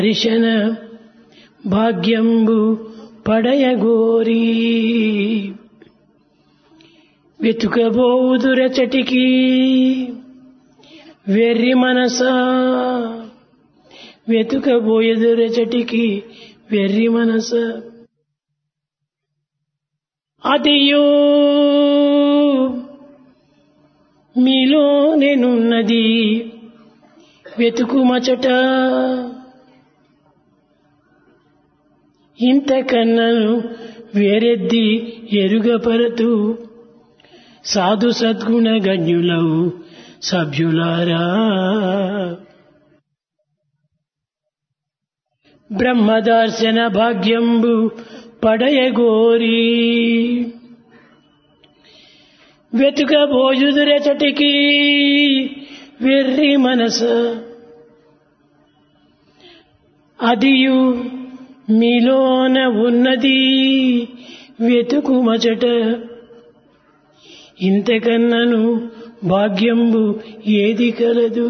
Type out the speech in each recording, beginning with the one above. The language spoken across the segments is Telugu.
హరిశన భాగ్యంబు పడయగోరి వెతుకబోదురచటికి వెర్రి మనసా వెతుకబోయదురచటికి వెర్రి మనస అదియో మీలో నేనున్నది వెతుకుమచట ఇంతకన్నను వేరెద్ది ఎరుగపరతు సాధు సద్గుణ గణ్యులవు సభ్యులారా. బ్రహ్మదర్శన భాగ్యంబు పడయగోరి వెతుకబోయుదురచటికి వెర్రి మనస అదియు మీలోన ఉన్నది వెతుకుమచట ఇంతకన్నను భాగ్యంబు ఏది కలదు.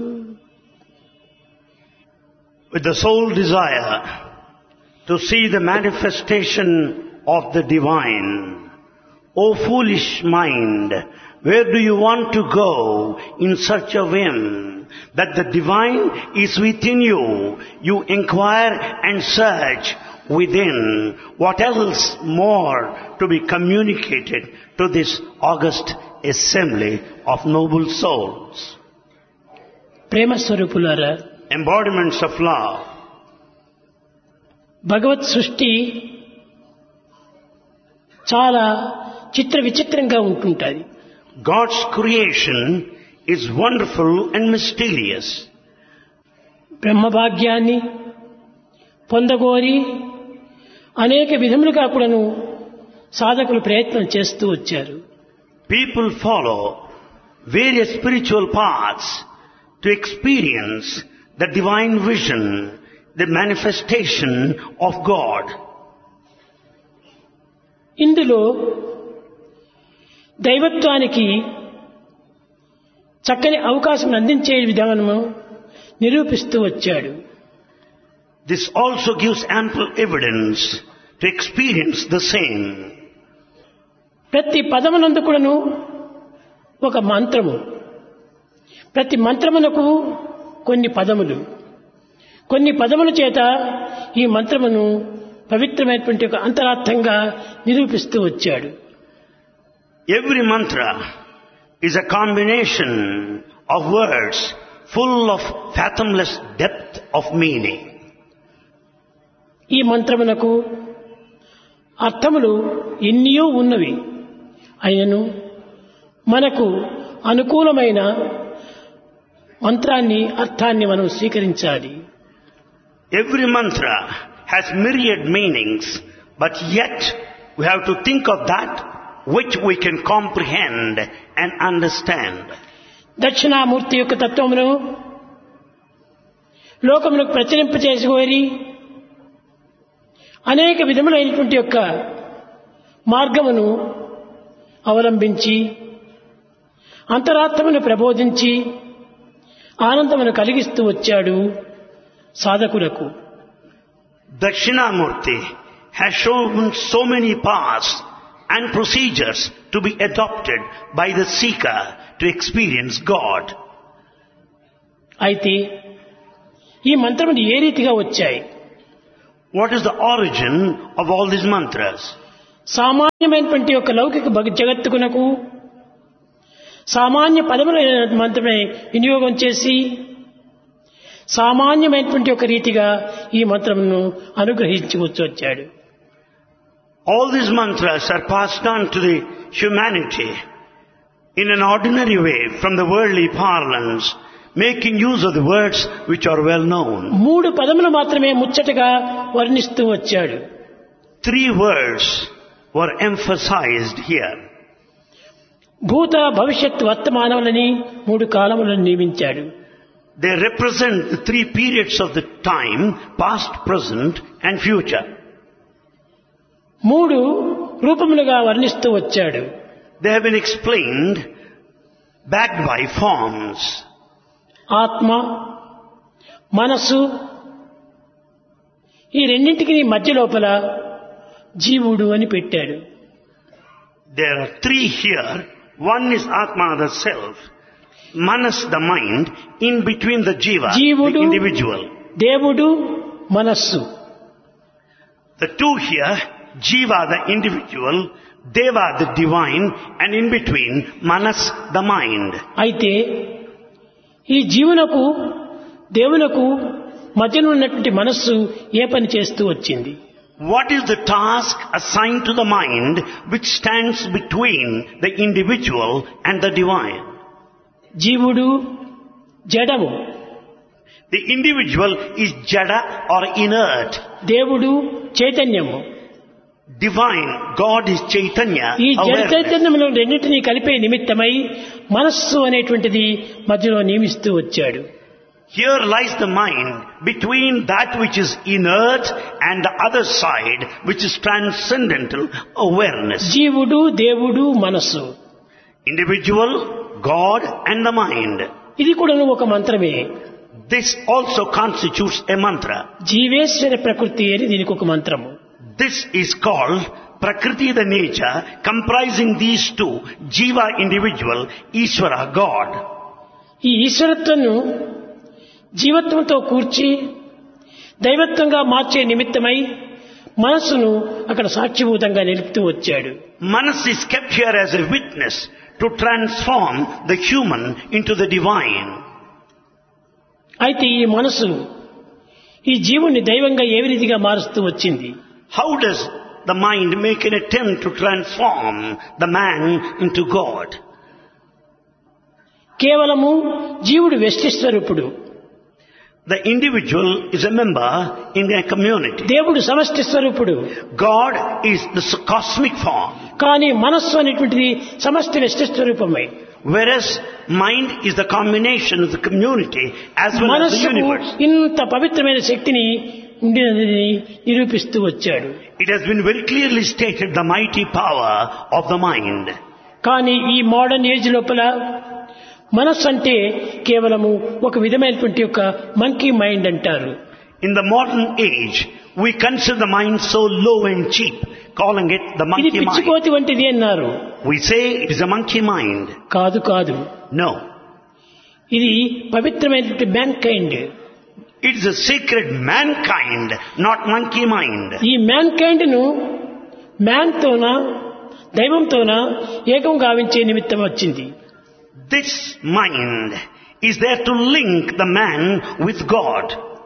With the sole desire to see the manifestation of the divine, O foolish mind, where do you want to go in search of Him? That the divine is within you. You inquire and search within. What else more to be communicated to this august assembly of noble souls? ప్రేమ స్వరూపులారా, Embodiments of love. భగవత్ సృష్టి చాలా చిత్ర విచిత్రంగా ఉంటుంటుంది. God's creation is wonderful and mysterious. బ్రహ్మభాగ్యాన్ని పొందగోరి అనేక విధములుగా కూడాను సాధకులు ప్రయత్నం చేస్తూ వచ్చారు. People follow various spiritual paths to experience the divine vision, the manifestation of God. ఇందులో దైవత్వానికి చక్కని అవకాశం అందించే విధానము నిరూపిస్తూ వచ్చాడు. This also gives ample evidence to experience the same. ప్రతి పదమునందు కూడాను ఒక మంత్రము, ప్రతి మంత్రమునకు కొన్ని పదములు, కొన్ని పదముల చేత ఈ మంత్రమును పవిత్రమైనటువంటి ఒక అంతరార్థంగా నిరూపిస్తూ వచ్చాడు. Every mantra is a combination of words full of fathomless depth of meaning. ఈ మంత్రమునకు అర్థములు ఎన్నో ఉన్నవి. అయినను మనకు అనుకూలమైన మంత్రాన్ని, అర్థాన్ని మనం స్వీకరించాలి. Every mantra has myriad meanings, but yet we have to think of that which we can comprehend and understand. Dakshinamurthy యొక్క తత్వమును లోకములకు ప్రచురింపచేసుకోరి అనేక విధములైనటువంటి యొక్క మార్గమును అవలంబించి అంతరాత్మను ప్రబోధించి ఆనందమును కలిగిస్తూ వచ్చాడు సాధకులకు. Dakshinamurti has shown so many paths and procedures to be adopted by the seeker to experience God. అయితే ఈ మంత్రములు ఏ రీతిగా వచ్చాయి? What is the origin of all these mantras? సామాన్యమైనటువంటి ఒక లౌకిక జగత్తుకునకు సామాన్య పదములైన మంత్రమే వినియోగం చేసి సామాన్యమైనటువంటి ఒక రీతిగా ఈ మంత్రమును అనుగ్రహించుకొచ్చి వచ్చాడు. All these mantras are passed on to the humanity in an ordinary way from the worldly parlance, making use of the words which are well known. 3 పదములు మాత్రమే ముచ్చటగా వర్ణిస్తూ వచ్చాడు. 3 words were emphasized here. భూత భవిష్యత్ వర్తమానములని 3 కాలములను నియమించాడు. They represent the 3 periods of the time, past, present and future. 3 రూపములుగా వర్ణిస్తూ వచ్చాడు. They have been explained backed by forms. ఆత్మ, మనసు, ఈ రెండింటికి మధ్య లోపల జీవుడు అని పెట్టాడు. There are three here. One is Atma, the self. Manas, the mind. In between the Jiva, జీవుడు, the individual. దేవుడు, మనస్సు. The two here, Jiva, the individual, Deva, the divine, and in between, Manas, the mind. అయితే ఈ జీవునకు దేవునకు మధ్యన ఉన్నటువంటి మనస్సు ఏ పని చేస్తూ వచ్చింది? What is the task assigned to the mind which stands between the individual and the divine? జీవుడు జడము, The individual is jada or inert. దేవుడు చైతన్యము. Divine, God is Chaitanya, ఈ జడ awareness. చైతన్యంలో రెండింటినీ కలిపే నిమిత్తమై మనస్సు అనేటువంటిది మధ్యలో నియమిస్తూ వచ్చాడు. Here lies the mind between that which is inert and the other side which is transcendental awareness. జీవుడు, దేవుడు, మనస్సు. Individual, God and the mind. ఇది కూడా ఒక మంత్రమే. This also constitutes a mantra. జీవేశ్వర ప్రకృతి అని దీనికి ఒక మంత్రము. This is called Prakriti, the nature, comprising these two, Jiva, individual, Ishvara, God. ఈ ఈశ్వరత్వను జీవత్వంతో కూర్చి దైవత్వంగా మార్చే నిమిత్తమై మనస్సును అక్కడ సాక్షిభూతంగా నిలుపుతూ వచ్చాడు. Manas is kept here as a witness to transform the human into the divine. అయితే ఈ మనస్సు ఈ జీవుని దైవంగా ఏ రీతిగా మారుస్తూ వచ్చింది? How does the mind make an attempt to transform the man into God? కేవలము జీవుడు వ్యష్టి స్వరూపుడు, The individual is a member in a community. దేవుడు సమష్టి స్వరూపుడు. God is the cosmic form, కానీ మనస్సు అనేటువంటిది సమష్టి వ్యష్టి స్వరూపమే. whereas mind is the combination of the community as well as the మనస్సుకు universe. ఇంత పవిత్రమైన శక్తిని ఉండినదని నిరూపిస్తూ వచ్చాడు. It has been very clearly stated the mighty power of the mind. కానీ ఈ మోడర్న్ ఏజ్ లోపల మనస్సు అంటే కేవలము ఒక విధమైనటువంటి ఒక మంకీ మైండ్ అంటారు. In the modern age, we consider the mind so low and cheap, calling it the ఇది monkey mind. పిచ్చికోతి వంటిది అన్నారు. We say it is a monkey mind. కాదు కాదు, No. ఇది పవిత్రమైనటువంటి man kind. It is a sacred mankind, not monkey mind. ఈ మ్యాన్ కైండ్ ను మ్యాన్ తోన దైవంతోన ఏకం గావించే నిమిత్తం వచ్చింది. This mind is there to link the man with God.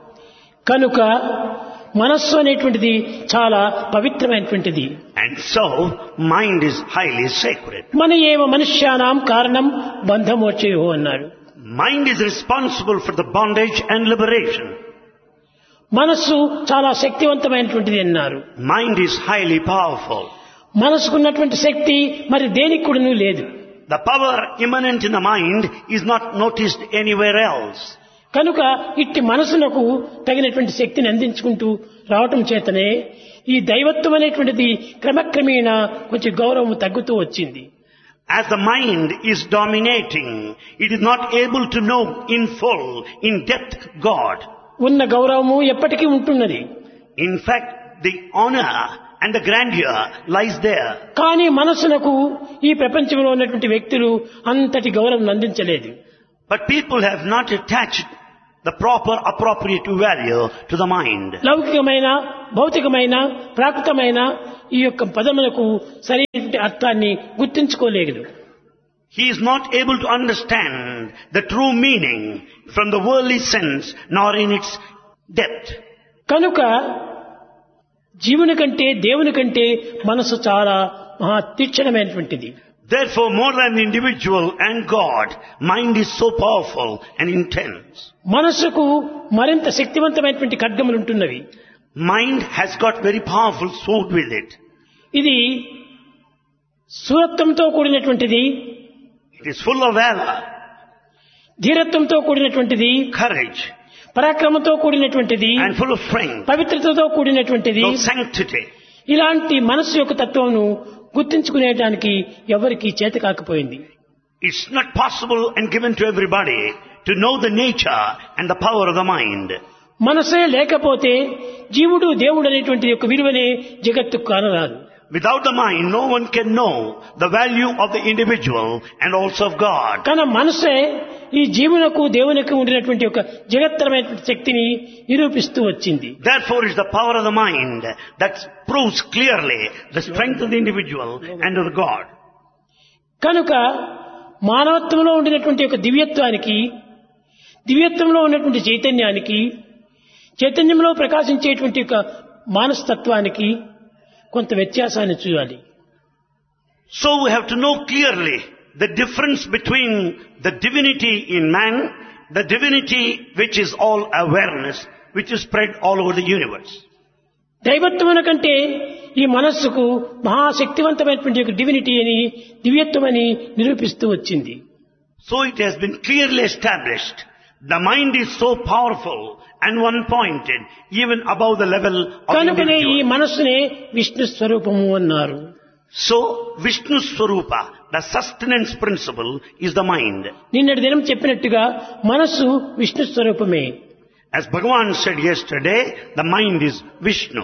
కనుక మనస్సు అనేటువంటిది చాలా పవిత్రమైనటువంటిది. And so, mind is highly sacred. మన ఏవ మనుష్యానాం కారణం బంధమోక్షయో అన్నాడు. Mind is responsible for the bondage and liberation. మనస్సు చాలా శక్తివంతమైనటువంటిది అన్నారు. Mind is highly powerful. మనసుకున్నటువంటి శక్తి మరి దేనికి కూడాను లేదు. The power immanent in the mind is not noticed anywhere else. కనుక ఇట్టి మనసునకు తగినటువంటి శక్తిని అందించుకుంటూ రావటం చేతనే ఈ దైవత్వం అనేటువంటిది క్రమక్రమేణా కొంచెం గౌరవం తగ్గుతూ వచ్చింది. As the mind is dominating, it is not able to know in full, in depth, God. ఉన్న గౌరవము ఎప్పటికీ ఉంటున్నది. In fact, the honor and the grandeur lies there. కానీ మనసునకు ఈ ప్రపంచంలో ఉన్నటువంటి వ్యక్తులు అంతటి గౌరవం అందించలేదు. But people have not attached the proper appropriate value to the mind. లౌకికమైన భౌతికమైన ప్రాకృతమైన ఈ యొక్క పదములకు సరైన అర్థాన్ని గుర్తించుకోలేదు. He is not able to understand the true meaning from the worldly sense nor in its depth. కనుక జీవుని కంటే దేవుని కంటే మనసు చాలా మహా తీక్షణమైనటువంటిది. Therefore, more than the individual and God, mind is so powerful and intense. మనసుకు మరింత శక్తివంతమైనటువంటి ఖడ్గములు ఉంటున్నవి. Mind has got very powerful sword with it. ఇది శూరత్వంతో కూడినటువంటిది, It is full of valor, ధీరత్వంతో కూడినటువంటిది, courage, పరాక్రమంతో కూడినటువంటిది, and full of strength, పవిత్రతతో కూడినటువంటిది. of sanctity. ఇలాంటి మనస్సు యొక్క తత్వమును గుర్తించుకునేటానికి ఎవరికీ చేత కాకపోయింది. It's not possible and given to everybody to know the nature and the power of the mind. మనసే లేకపోతే జీవుడు దేవుడు అనేటువంటి యొక్క విలువనే జగత్తుకు కానరాదు. Without the mind, no one can know the value of the individual and also of God. కానీ మనసే ఈ జీవునకు దేవునికి ఉండినటువంటి ఒక జగత్తరమైనటువంటి శక్తిని నిరూపిస్తూ వచ్చింది. Therefore is the power of the mind that proves clearly the strength of the individual and of God. కనుక మానవత్వంలో ఉండినటువంటి ఒక దివ్యత్వానికి, దివ్యత్వంలో ఉన్నటువంటి చైతన్యానికి, చైతన్యంలో ప్రకాశించేటువంటి ఒక మానసతత్వానికి కొంత వ్యత్యాసాన్ని చూడాలి. So we have to know clearly the difference between the divinity in man, the divinity which is all awareness, which is spread all over the universe. దైవత్వమున కంటే ఈ మనస్సుకు మహాశక్తివంతమైనటువంటి ఒక డివినిటీ అని, దివ్యత్వం అని నిరూపిస్తూ వచ్చింది. So it has been clearly established. The mind is so powerful and one-pointed, even above the level of కనుకనే ఈ individual. మనస్సునే విష్ణు స్వరూపము అన్నారు. So Vishnu Swarupa, the sustenance principle, is the mind. నిన్నటి దినం చెప్పినట్టుగా మనస్సు విష్ణు స్వరూపమే. As Bhagavan said yesterday, the mind is Vishnu.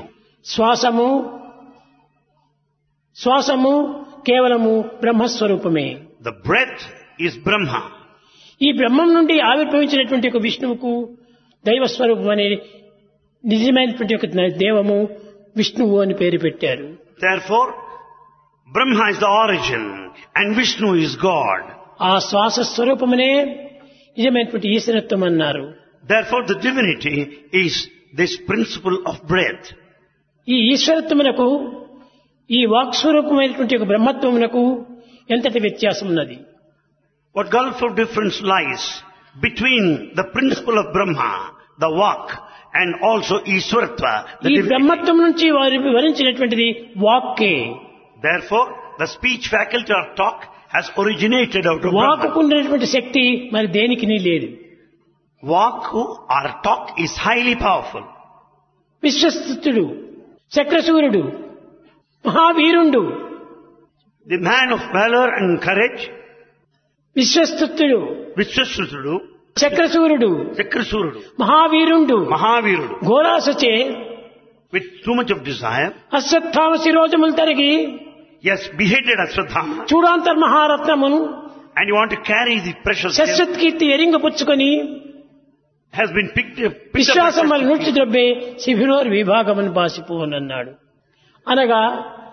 శ్వాసము కేవలము బ్రహ్మస్వరూపమే. The breath is Brahma. ఈ బ్రహ్మం నుండి ఆవిర్భవించినటువంటి ఒక విష్ణువుకు దైవస్వరూపం అనే నిజమైనటువంటి ఒక దేవము విష్ణువు అని పేరు పెట్టారు. Therefore, Brahma is the origin and Vishnu is God. ఆ శ్వాస స్వరూపమనే నిజమైనటువంటి ఈశ్వరత్వం అన్నారు. Therefore, the divinity is this principle of breath. ఈ ఈశ్వరత్వమునకు, ఈ వాక్ స్వరూపమైనటువంటి ఒక బ్రహ్మత్వమునకు ఎంతటి వ్యత్యాసం ఉన్నది. What gulf of difference lies between the principle of Brahma, the Vak, and also Ishwaratva, the ఈ divinity. బ్రహ్మత్వం నుంచి వారు వివరించినటువంటిది వాక్కే. Therefore, the speech faculty or talk has originated out of Brahma. వాక్కు ఉండేటువంటి శక్తి మరి దేనికి లేదు. Vak or talk is highly powerful. విశ్వస్తుడు, చక్రశూరుడు, మహావీరుండు, The man of valor and courage, విశ్వస్తుడు, Vishwasrutudu, చక్రశూరుడు, Chakrasurudu, మహావీరుండు, Mahavirudu, ఘోరాసచే with too much of desire, Ashwatthama శిరోజములు తరిగి yes, beheaded Ashwatthama, చూడాంతర్ మహారత్నమును and you want to carry the precious gem, శశ్వత్కీర్తి ఎరింగపుచ్చుకొని has been picked up విశ్వాసం వల్ల by నూర్చి ద్రబ్బే శిబిరోర్ విభాగమని బాసిపోనన్నాడు. అనగా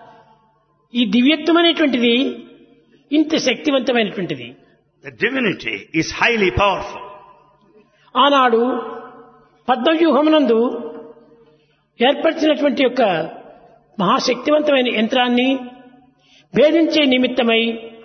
ఈ దివ్యత్వం అనేటువంటిది ఇంత శక్తివంతమైనటువంటిది. The divinity is highly powerful. ఆనాడు పద్మవ్యూహమునందు ఏర్పరిచినటువంటి యొక్క మహాశక్తివంతమైన యంత్రాన్ని భేదించే నిమిత్తమై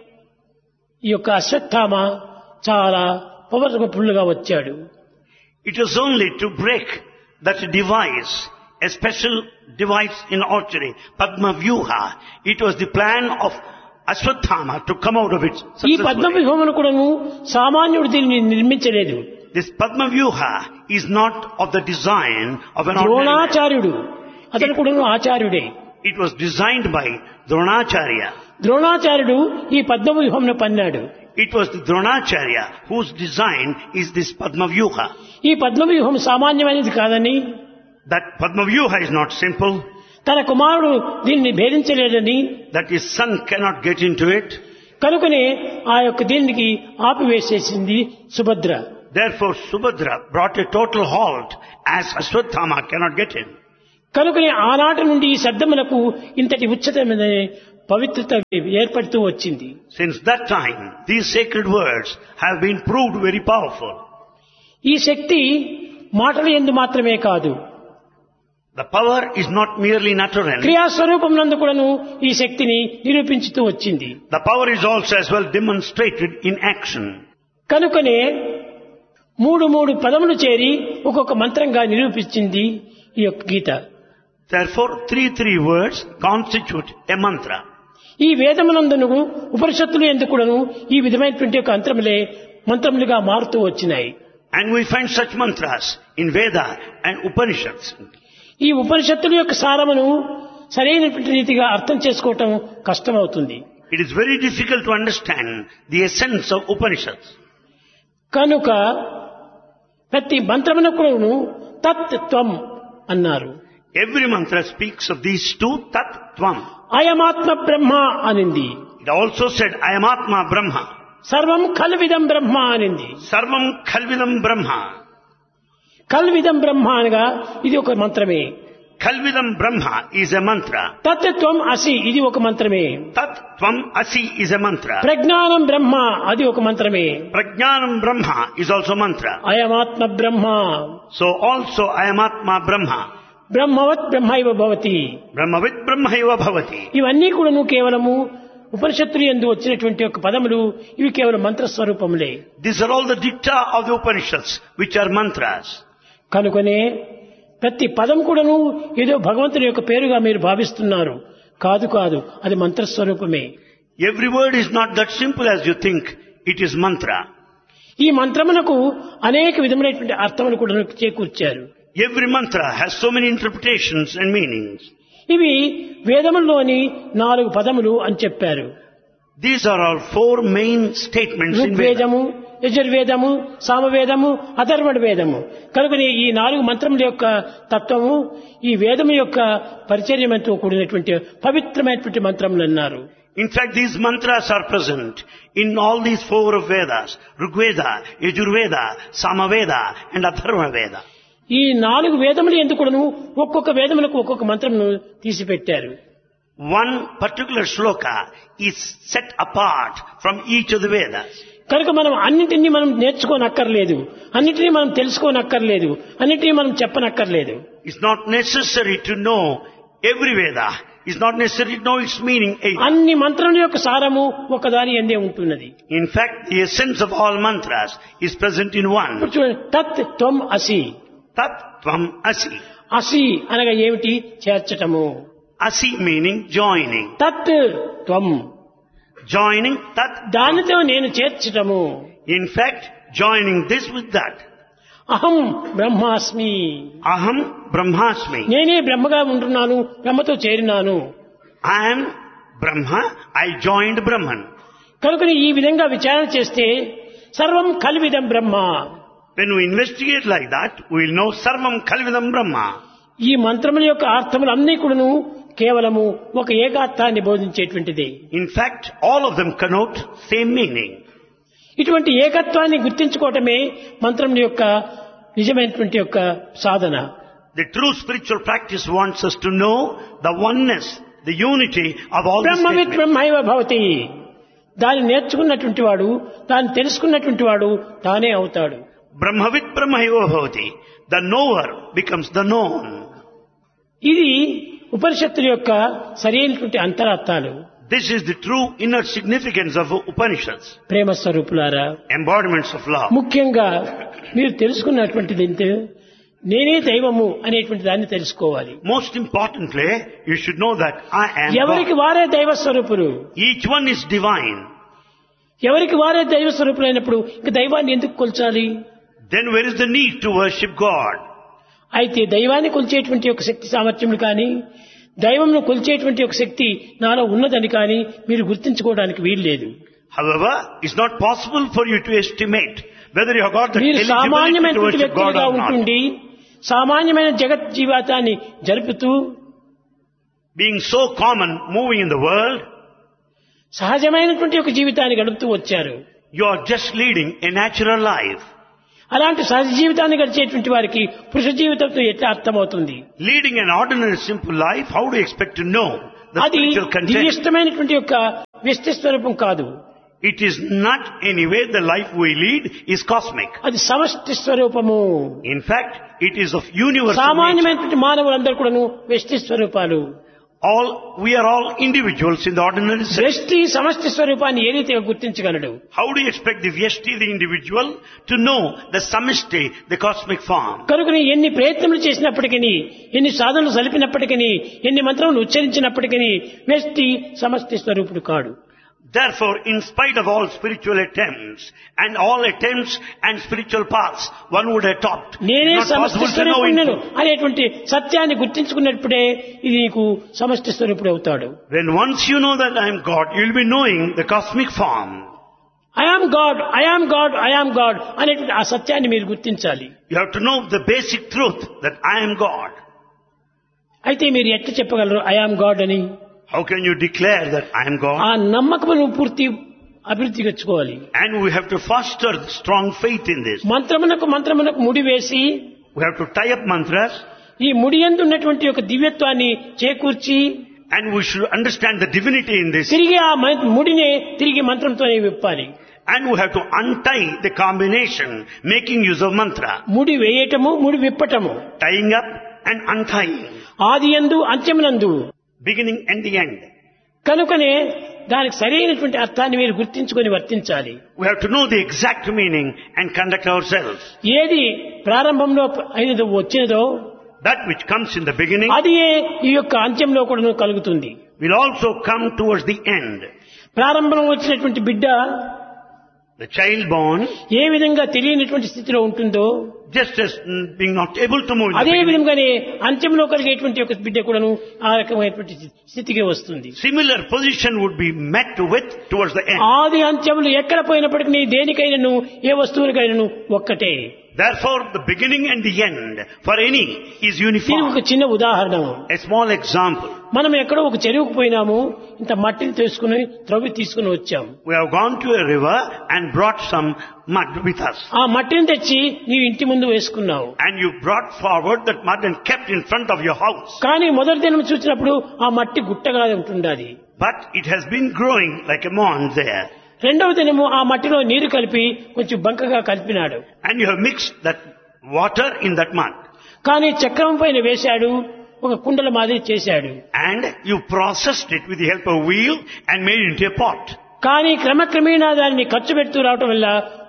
ఈ యొక్క అశ్వత్థామ చాలా పవర్ఫుల్గా వచ్చాడు. It was only to break that device, a special device in archery, Padma Vyuha. It was the plan of Ashwatthama to come out of it ఈ successfully. పద్మవ్యూహమును కూడాను సామాన్యుడు దీన్ని నిర్మించలేదు. This Padma Vyuha is not of the design of an ordinary man. ద్రోణాచార్యుడు అతను కూడాను ఆచార్యుడే. It was designed by Dronacharya. ద్రోణాచార్యుడు ఈ పద్మవ్యూహమును పన్నాడు. It was the Dronacharya whose design is this Padma Vyuha. ఈ పద్మవ్యూహం సామాన్యమైనది కాదని, That Padma Vyuha is not simple, తన కుమారుడు దీన్ని భేదించలేదని, that his son cannot get into it. కనుకనే ఆ యొక్క దీనికి ఆపివేసేసింది Subhadra. Therefore Subhadra brought a total halt as Ashwatthama cannot get in. కనుకనే ఆనాటి నుండి ఈ శబ్దములకు ఇంతటి ఉచ్ఛతమైన పవిత్రత ఏర్పడుతూ వచ్చింది. Since that time, these sacred words have been proved very powerful. ఈ శక్తి మాటల యందు మాత్రమే కాదు, The power is not merely in utterance. క్రియాస్వరూపం నందు కూడాను ఈ శక్తిని నిరూపించుతూ వచ్చింది. The power is also as well demonstrated in action. కనుకనే మూడు పదములు చేరి ఒక్కొక్క మంత్రంగా నిరూపించింది ఈ యొక్క గీత. Therefore, three words constitute a mantra. ఈ వేదమునందును ఉపనిషత్తులు ఎందుకు కూడాను ఈ విధమైనటువంటి ఒక మంత్రములుగా మారుతూ వచ్చినాయి. And we find such mantras in Veda and Upanishads. ఈ ఉపనిషత్తుల యొక్క సారమును సరైనటువంటి రీతిగా అర్థం చేసుకోవటం కష్టమవుతుంది. It is very difficult to understand the essence of Upanishads. కనుక ప్రతి మంత్రమునకు తత్ త్వం అన్నారు. Every mantra speaks of these two, Tat, Tvam. అయమాత్మ బ్రహ్మ అనింది. It also said, I am Atma Brahma. సర్వం కల్విదం బ్రహ్మ అనింది. Sarvam Khalvidam Brahma. కల్విదం బ్రహ్మ అనగా ఇది ఒక మంత్రమే. Khalvidam Brahma is a mantra. తత్ త్వం అసి ఇది ఒక మంత్రమే. Tat, Tvam, Asi is a mantra. ప్రజ్ఞానం బ్రహ్మ అది ఒక మంత్రమే. Prajnanam Brahma is also mantra. అయమాత్మ Brahma So also, I am Atma Brahma. బ్రహ్మవత్ బ్రహ్మైవ Bhavati. Brahmavit Brahmaiva Bhavati. ఇవన్నీ కూడాను కేవలము ఉపనిషత్తులు యందు వచ్చినటువంటి ఒక పదములు. ఇవి కేవలం మంత్రస్వరూపములే. These are all the dicta of the Upanishads, which are mantras. కనుకనే ప్రతి పదం కూడాను ఏదో భగవంతుని యొక్క పేరుగా మీరు భావిస్తున్నారు. కాదు కాదు, అది మంత్రస్వరూపమే. Every word is not that simple as you think. It is mantra. ఈ మంత్రమునకు అనేక విధములైనటువంటి అర్థములు కూడా చేకూర్చారు. Every mantra has so many interpretations and meanings. ఇవి వేదముల్లోని 4 పదములు అని చెప్పారు. These are all 4 main statements in Veda. ఋగ్వేదము, యజుర్వేదము, సామవేదము, Atharvana వేదము. కనుకనే ఈ 4 మంత్రముల యొక్క తత్వము ఈ వేదము యొక్క పరిచర్యమంతో కూడినటువంటి పవిత్రమైనటువంటి మంత్రములు అన్నారు. In fact, these mantras are present in all these 4 of Vedas: Rigveda, Yajurveda, Samaveda and Atharva Veda. ఈ 4 వేదములు ఎందుకును ఒక్కొక్క వేదములకు ఒక్కొక్క మంత్రమును తీసిపెట్టారు. One particular shloka is set apart from each of the Vedas. కనుక మనం అన్నిటినీ మనం నేర్చుకోనక్కర్లేదు, అన్నిటినీ మనం తెలుసుకోనక్కర్లేదు, అన్నిటినీ మనం చెప్పనక్కర్లేదు. It's not necessary to know every Veda. It's not necessary to know its meaning either. అన్ని మంత్రముల యొక్క సారము ఒకదాని యందే ఉంటున్నది. In fact, the essence of all mantras is present in one. ఇప్పుడు చూడండి, తత్ త్వం అసి. Tat, Tvam, Asi. అసి అనగా ఏమిటి? చేర్చటము. Asi meaning joining. తత్ త్వం, Joining Tat. దానితో నేను చేర్చటము. In fact, joining this with that. అహం బ్రహ్మాస్మి, Aham Brahmasmi. నేనే బ్రహ్మగా ఉంటున్నాను, బ్రహ్మతో చేరినాను. I am Brahma. I joined Brahman. కనుకని ఈ విధంగా విచారణ చేస్తే సర్వం కల్విదం బ్రహ్మ. When we investigate like that, we will know Sarvam Khalvidam Brahma. ఈ మంత్రముల యొక్క అర్థములు అన్నీ కూడాను కేవలము ఒక ఏకార్థాన్ని బోధించేటువంటిది. In fact, all of them connote same meaning. ఇటువంటి ఏకత్వాన్ని గుర్తించుకోవటమే మంత్రముల యొక్క నిజమైనటువంటి యొక్క సాధన. The true spiritual practice wants us to know the oneness, the unity of all the బ్రహ్మవిత్ statements. బ్రహ్మైవ భవతి. దాన్ని నేర్చుకున్నటువంటి వాడు, దాన్ని తెలుసుకున్నటువంటి వాడు తానే అవుతాడు. Brahmavit Brahmaiva Bhavati. The knower becomes the known. ఇది ఉపనిషత్తుల యొక్క సరైనటువంటి అంతరార్థాలు. This is the true inner significance of Upanishads, ప్రేమ స్వరూపులారా, embodiments of love. ముఖ్యంగా మీరు తెలుసుకున్నటువంటిది ఏంటి? నేనే దైవము అనేటువంటి దాన్ని తెలుసుకోవాలి. Most importantly, you should know that I am ఎవరికి God. వారే దైవ స్వరూపులు. Each one is divine. ఎవరికి వారే దైవ స్వరూపులైనప్పుడు ఇంక దైవాన్ని ఎందుకు కొల్చాలి? Then where is the need to worship God? అయితే దైవాన్ని కొలిచేటువంటి ఒక శక్తి సామర్థ్యములు కానీ, దైవంను కొలిచేటువంటి ఒక శక్తి నాలో ఉన్నదని కానీ మీరు గుర్తించుకోవడానికి వీల్లేదు. However, it's not possible for you to estimate whether you have got the మీరు eligibility to సామాన్యమైనటువంటి worship God వ్యక్తులుగా or not. ఉంటుండి సామాన్యమైన జగత్ జీవితాన్ని జరుపుతూ Being so common, moving in the world, సహజమైనటువంటి ఒక జీవితాన్ని గడుపుతూ వచ్చారు. you are just leading a natural life. అలాంటి సహజ జీవితాన్ని గడిచేటువంటి వారికి పురుష జీవితంతో ఎట్లా అర్థమవుతుంది? Leading an ordinary simple life, how do you expect to know the అది spiritual content? దివ్యష్టమైనటువంటి యొక్క వ్యష్టి స్వరూపం కాదు. It is not anyway the life we lead is cosmic. అది సమష్టి స్వరూపము. In fact, it is of universal nature. సామాన్యమైనటువంటి మానవులందరూ కూడాను వ్యష్టి స్వరూపాలు. We are all individuals in the ordinary sense. వ్యష్టి సమష్టి స్వరూపాన్ని ఏ రీతిగా గుర్తించగలడు? How do you expect the Vyashti, the individual, to know the Samishti, the cosmic form? కనుకని ఎన్ని ప్రయత్నములు చేసినప్పటికీ, ఎన్ని సాధనలు సలిపినప్పటికీ, ఎన్ని మంత్రములు ఉచ్చరించినప్పటికీ వ్యష్టి సమష్టి స్వరూపుడు కాడు. Therefore, in spite of all spiritual attempts and all attempts and spiritual paths one would adopt, నేనే it's not సమష్టి possible to know స్వరూపుడు into. అనేటువంటి సత్యాన్ని గుర్తించుకున్నప్పుడే ఇది నీకు సమష్టి స్వరూపుడు అవుతాడు. When once you know that I am God, you will be knowing the cosmic form. I am God, I am God, I am God అనేటువంటి ఆ సత్యాన్ని మీరు గుర్తించాలి. You have to know the basic truth that I am God. అయితే మీరు ఎట్లా చెప్పగలరు ఐ యామ్ గాడ్ అని? How can you declare that I am God? ఆ నమ్మకమును పూర్తి అభివృద్ధి తెచ్చుకోవాలి. And we have to foster strong faith in this. మంత్రమునకు ముడి వేసి We have to tie up mantras, ఈ ముడియందు ఉన్నటువంటి యొక్క దివ్యత్వాన్ని చేకూర్చి and we should understand the divinity in this. తిరిగి ఆ ముడినే తిరిగి మంత్రంతోనే విప్పాలి. And we have to untie the combination, making use of mantra. ముడి వేయటము, ముడి విప్పటము, Tying up and untying. ఆదియందు అంత్యమునందు. Beginning and the end. కనుకనే దానికి సరైనటువంటి అర్థాన్ని మీరు గుర్తించుకొని వర్తించాలి. We have to know the exact meaning and conduct ourselves. ఏది ప్రారంభంలో అయినదో వచ్చినదో That which comes in the beginning అది ఈ యొక్క అంత్యంలో కూడా కలుగుతుంది. will also come towards the end. ప్రారంభంలో వచ్చినటువంటి బిడ్డ The child born, ఏ విధంగా తెలియనటువంటి స్థితిలో ఉంటుందో just as being not able to move in the అదే beginning, విధంగానే అంత్యంలో కలిగేటువంటి ఒక బిడ్డ కూడాను ఆ రకమైనటువంటి స్థితికి వస్తుంది. similar position would be met with towards the end. ఆది అంత్యములు ఎక్కడ పోయినప్పటికీ దేనికైనాను ఏ వస్తువునికైనాను ఒక్కటే. Therefore, the beginning and the end for any is దీనికి uniform. ఒక చిన్న ఉదాహరణ. A small example. మనం ఎక్కడో ఒక చెరువుకు పోయినాము, ఇంత మట్టిని తీసుకుని త్రవ్వి తీసుకుని వచ్చాము. We have gone to a river and brought some mud with us. ఆ మట్టిని తెచ్చి నీవు ఇంటి ముందు వేసుకున్నావు. And you brought forward that mud and kept in front of your house. కానీ మొదటి దినం చూసినప్పుడు ఆ మట్టి గుట్టగా ఉంటుండాలి. But it has been growing like a mound there. రెండవ దినము ఆ మట్టిలో నీరు కలిపి కొంచెం బంకగా కలిపినాడు. And you have mixed that water in that mud. కానీ చక్రం పైన వేశాడు, ఒక కుండల మాదిరి చేశాడు. And you processed it with the help of wheel and made it into a pot. కానీ క్రమక్రమేణా దానిని ఖర్చు పెడుతూ రావటం వల్ల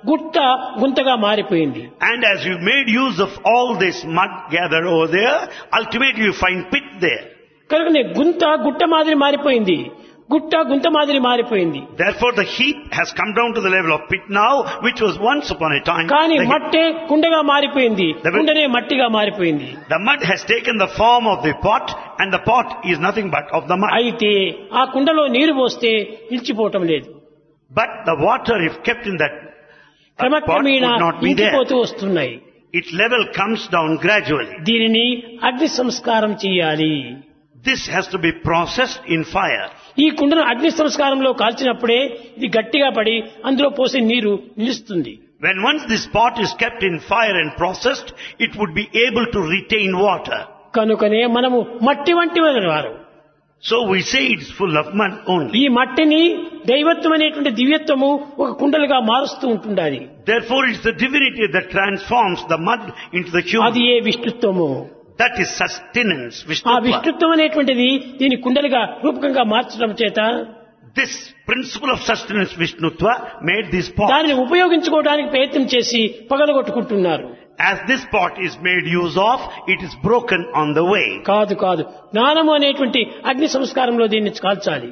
గుంతగా మారిపోయింది. And as you made use of all this mud gathered over there, ultimately you find pit there. కనుక గుట్ట మాదిరి మారిపోయింది, గుంత మాదిరి మారిపోయింది. Therefore the heap has come down to the level of pit now, which was once upon a time. కానీ మట్టే కుండగా మారిపోయింది, కుండనే మట్టిగా మారిపోయింది. The mud has taken the form of the pot, and the pot is nothing but of the mud. అయితే ఆ కుండలో నీరు పోస్తే నిలిచిపోవటం లేదు. But the water, if kept in that pot, క్రమక్రమేణా would not be there. ఇంకిపోతూ వస్తున్నాయి. Its level comes down gradually. దీనిని అగ్ని సంస్కారం చేయాలి. This has to be processed in fire. ఈ కుండను అగ్ని సంస్కారంలో కాల్చినప్పుడే ఇది గట్టిగా పడి అందులో పోసే నీరు నిలుస్తుంది. When once this pot is kept in fire and processed, it would be able to retain water. కనుకనే మనము మట్టి వంటి వారు. So we say it's full of mud only. ఈ మట్టిని దైవత్వం అనేటువంటి దివ్యత్వము ఒక కుండలుగా మారుస్తూ ఉంటుండాలి. Therefore it's the divinity that transforms the mud into the అది human. A విష్ణుత్వము. That is sustenance, ఆ Vishnutva. విష్ణుత్వం అనేటువంటిది దీని కుండలుగా రూపకంగా మార్చడం చేత This principle of sustenance, Vishnutva, made this pot. దానిని ఉపయోగించుకోవడానికి ప్రయత్నం చేసి పగలగొట్టుకుంటున్నారు. As this pot is made use of, it is broken on the way. కాదు జ్ఞానము అనేటువంటి అగ్ని సంస్కారంలో దీన్ని కాల్చాలి.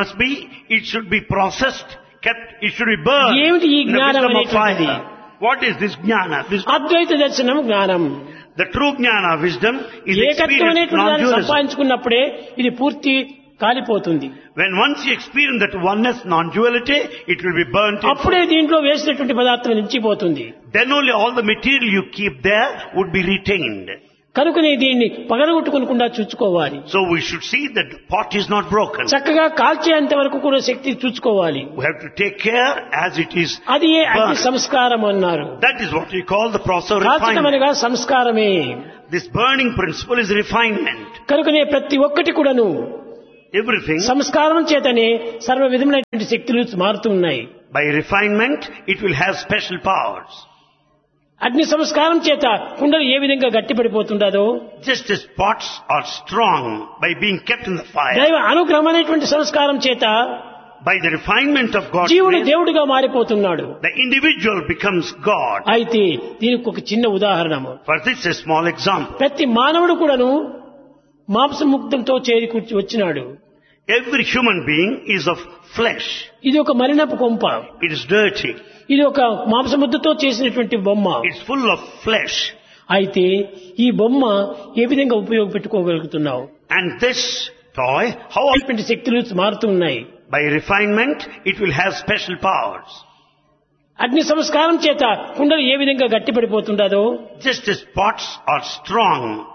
It should be processed, kept, it should be burned ఏమిటి ఈ in the జ్ఞానం wisdom of అనేటువంటిది? fire. What is this jnana? అద్వైత దర్శనం జ్ఞానం. The true jnana, wisdom, is ఏకత్వం experience అనేటువంటి దాన్ని non-dualism. సంపాదించుకున్నప్పుడే ఇది పూర్తి కాలిపోతుంది. When once you experience that oneness, non-duality, it will be burnt in అప్పుడే దీంట్లో వేసినటువంటి పదార్థం నిలిచిపోతుంది. Then only all the material you keep there would be retained. కనుకనే దీన్ని పగలగొట్టుకోకుండా చూసుకోవాలి. So we should see that the pot is not broken. చక్కగా కాల్చేంత వరకు కూడా శక్తి చూసుకోవాలి. We have to take care as it is అది ఏ అగ్ని burned. సంస్కారం అన్నారు. That is what we call the process of కాల్చడం refinement. అనగా సంస్కారమే. This burning principle is refinement. కనుకనే ప్రతి ఒక్కటి కూడాను Everything, సంస్కారం చేతనే సర్వ విధములైనటువంటి శక్తులు మారుతున్నాయి. by refinement, it will have special powers. అగ్ని సంస్కారం చేత కుండలు ఏ విధంగా గట్టిపడిపోతుండదో Just as pots are strong by being kept in the fire, దైవ అనుగ్రహం అనేటువంటి సంస్కారం చేత by the refinement of God's జీవుడు grace, దేవుడిగా మారిపోతున్నాడు. the individual becomes God. అయితే దీనికి ఒక చిన్న ఉదాహరణము. For this, a small example. ప్రతి మానవుడు కూడాను మాంసముక్తంతో చేరి వచ్చినాడు. Every human being is of flesh. ఇది ఒక మలినపు కొంప. It is dirty. ఇది ఒక మాంసముద్దతో చేసినటువంటి బొమ్మ. It's full of flesh. అయితే ఈ బొమ్మ ఏ విధంగా ఉపయోగపెట్టుకోగలుగుతున్నావు? And this toy, how అనేటువంటి శక్తులు మారుతున్నాయి. by refinement, it will have special powers. అగ్ని సంస్కారం చేత కుండలు ఏ విధంగా గట్టిపడిపోతుండదో Just as pots are strong